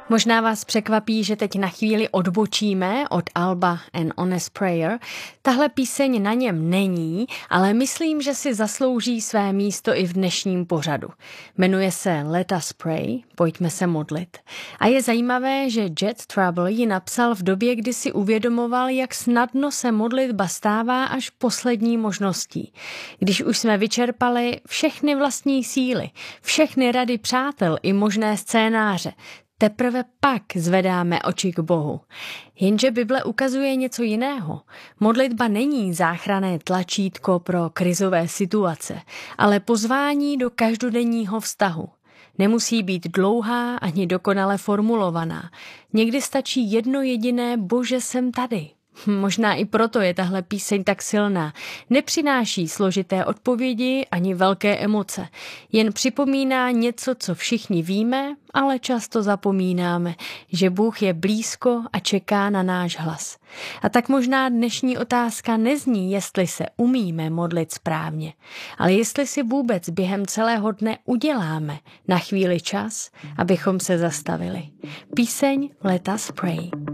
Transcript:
Možná vás překvapí, že teď na chvíli odbočíme od alba An Honest Prayer. Tahle píseň na něm není, ale myslím, že si zaslouží své místo i v dnešním pořadu. Jmenuje se Let Us Pray, pojďme se modlit. A je zajímavé, že Jet Trouble ji napsal v době, kdy si uvědomoval, jak snadno se modlitba stává až poslední možností. Když už jsme vyčerpali všechny vlastní síly, všechny rady přátel i možné scénáře, teprve pak zvedáme oči k Bohu. Jenže Bible ukazuje něco jiného. Modlitba není záchranné tlačítko pro krizové situace, ale pozvání do každodenního vztahu. Nemusí být dlouhá ani dokonale formulovaná. Někdy stačí jedno jediné Bože, jsem tady. Možná i proto je tahle píseň tak silná. Nepřináší složité odpovědi ani velké emoce. Jen připomíná něco, co všichni víme, ale často zapomínáme, že Bůh je blízko a čeká na náš hlas. A tak možná dnešní otázka nezní, jestli se umíme modlit správně, ale jestli si vůbec během celého dne uděláme na chvíli čas, abychom se zastavili. Píseň Let Us Pray.